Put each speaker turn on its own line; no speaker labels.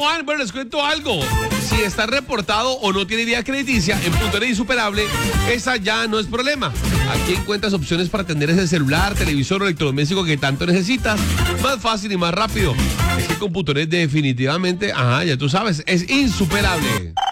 Juan, bueno, les cuento algo. Si está reportado o no tiene vía crediticia en Puntones Insuperable, esa ya no es problema. Aquí encuentras opciones para atender ese celular, televisor o electrodoméstico que tanto necesitas. Más fácil y más rápido. Es que con Puntones definitivamente, ya tú sabes, es insuperable.